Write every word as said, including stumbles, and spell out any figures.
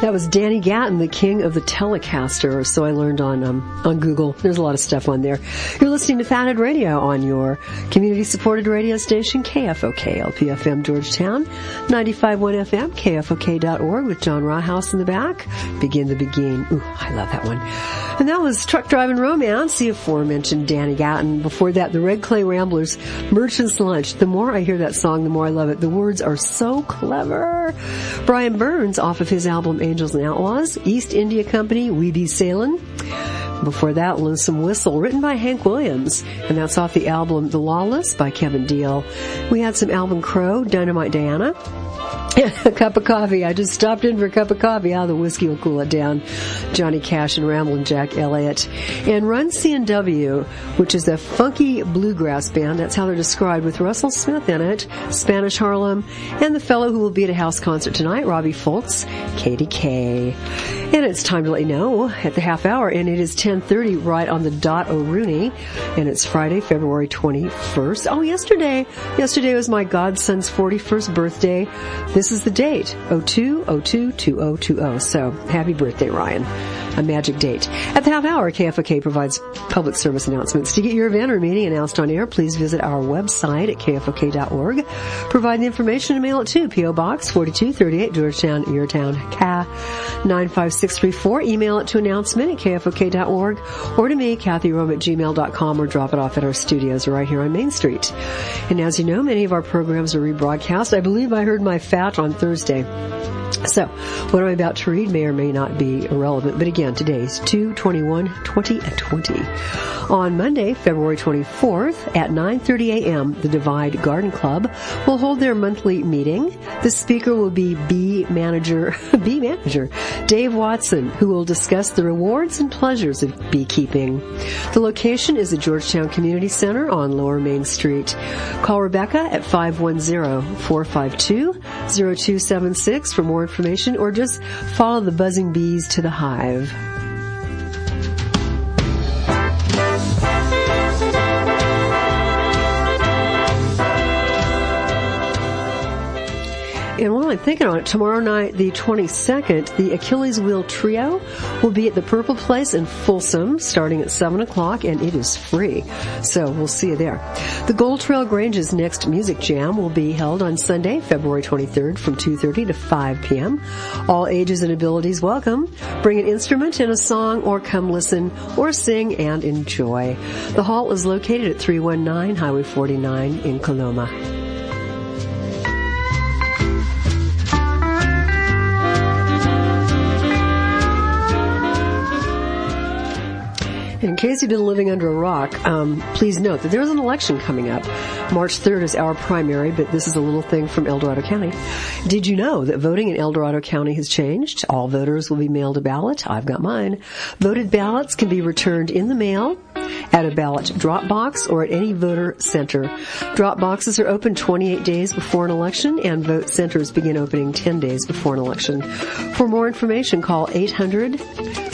That was Danny Gatton, the king of the Telecaster, so I learned on um, on Google. There's a lot of stuff on there. You're listening to Fathead Radio on your community-supported radio station, K F O K, L P F M Georgetown, ninety-five point one F M, K F O K dot org, with John Rawhouse in the back. Begin the Begin. Ooh, I love that one. And that was Truck Driving Romance, the aforementioned Danny Gatton. Before that, the Red Clay Ramblers, Merchant's Lunch. The more I hear that song, the more I love it. The words are so clever. Brian Burns, off of his album Angels and Outlaws. East India Company, We Be Sailin'. Before that, Lonesome Whistle, written by Hank Williams, and that's off the album The Lawless by Kevin Deal. We had some Alvin Crow, Dynamite Diana. A cup of coffee. I just stopped in for a cup of coffee. Ah, the whiskey will cool it down. Johnny Cash and Ramblin' Jack Elliott. And Run C N W, which is a funky bluegrass band. That's how they're described, with Russell Smith in it, Spanish Harlem, and the fellow who will be at a house concert tonight, Robbie Fultz, K D K. And it's time to let you know at the half hour, and it is ten thirty right on the dot O'Rooney, and it's Friday, February twenty-first. Oh, yesterday, yesterday was my godson's forty-first birthday. This is the date, oh two oh two two oh two oh. So, happy birthday, Ryan. A magic date. At the half hour, K F O K provides public service announcements. To get your event or meeting announced on air, please visit our website at K F O K dot org. Provide the information and mail it to P O Box forty-two thirty-eight, Georgetown, Eartown, K nine five six three four. Email it to announcement at K F O K dot org, or to me, Kathy Rome at gmail dot com, or drop it off at our studios right here on Main Street. And as you know, many of our programs are rebroadcast. I believe I heard my fat on Thursday. So, what I'm about to read may or may not be irrelevant, but again, today's two twenty-one twenty twenty. On Monday, February twenty-fourth, at nine thirty a.m., the Divide Garden Club will hold their monthly meeting. The speaker will be bee manager, bee manager Dave Watson, who will discuss the rewards and pleasures of beekeeping. The location is the Georgetown Community Center on Lower Main Street. Call Rebecca at five one zero, four five two, zero two seven six for more information, or just follow the buzzing bees to the hive. And while I'm thinking on it, tomorrow night, the twenty-second, the Achilles Wheel Trio will be at the Purple Place in Folsom, starting at seven o'clock, and it is free. So we'll see you there. The Gold Trail Grange's next music jam will be held on Sunday, February twenty-third, from two thirty to five p.m. All ages and abilities welcome. Bring an instrument and a song, or come listen or sing and enjoy. The hall is located at three one nine Highway forty-nine in Coloma. In case you've been living under a rock, um, please note that there's an election coming up. March third is our primary, but this is a little thing from El Dorado County. Did you know that voting in El Dorado County has changed? All voters will be mailed a ballot. I've got mine. Voted ballots can be returned in the mail, at a ballot drop box, or at any voter center. Drop boxes are open twenty-eight days before an election, and vote centers begin opening ten days before an election. For more information, call eight hundred